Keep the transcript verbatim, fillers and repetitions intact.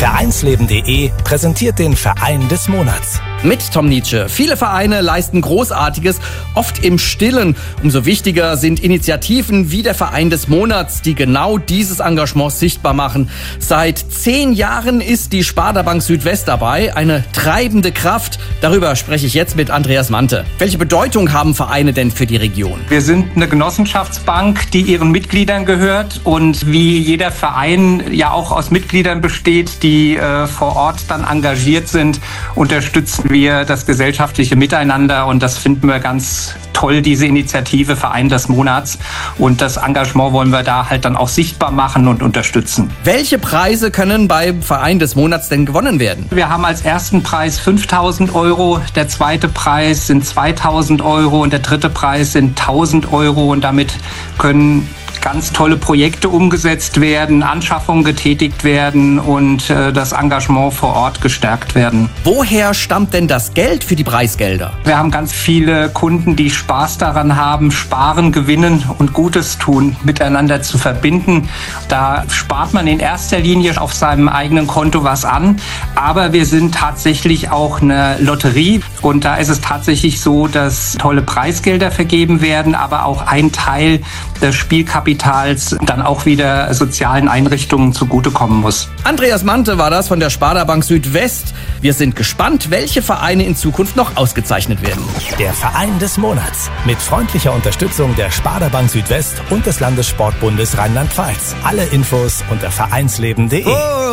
Vereinsleben punkt de präsentiert den Verein des Monats. Mit Tom Nietzsche. Viele Vereine leisten Großartiges, oft im Stillen. Umso wichtiger sind Initiativen wie der Verein des Monats, die genau dieses Engagement sichtbar machen. Seit zehn Jahren ist die Sparda Bank Südwest dabei, eine treibende Kraft. Darüber spreche ich jetzt mit Andreas Mante. Welche Bedeutung haben Vereine denn für die Region? Wir sind eine Genossenschaftsbank, die ihren Mitgliedern gehört und wie jeder Verein ja auch aus Mitgliedern besteht, die äh, vor Ort dann engagiert sind, unterstützen wir das gesellschaftliche Miteinander und das finden wir ganz toll, diese Initiative Verein des Monats, und das Engagement wollen wir da halt dann auch sichtbar machen und unterstützen. Welche Preise können beim Verein des Monats denn gewonnen werden? Wir haben als ersten Preis fünftausend Euro, der zweite Preis sind zweitausend Euro und der dritte Preis sind tausend Euro, und damit können ganz tolle Projekte umgesetzt werden, Anschaffungen getätigt werden und äh, das Engagement vor Ort gestärkt werden. Woher stammt denn das Geld für die Preisgelder? Wir haben ganz viele Kunden, die Spaß daran haben, sparen, gewinnen und Gutes tun, miteinander zu verbinden. Da spart man in erster Linie auf seinem eigenen Konto was an, aber wir sind tatsächlich auch eine Lotterie, und da ist es tatsächlich so, dass tolle Preisgelder vergeben werden, aber auch ein Teil des Spielkapitals dann auch wieder sozialen Einrichtungen zugutekommen muss. Andreas Mante war das von der Sparda Bank Südwest. Wir sind gespannt, welche Vereine in Zukunft noch ausgezeichnet werden. Der Verein des Monats mit freundlicher Unterstützung der Sparda Bank Südwest und des Landessportbundes Rheinland-Pfalz. Alle Infos unter vereinsleben punkt de.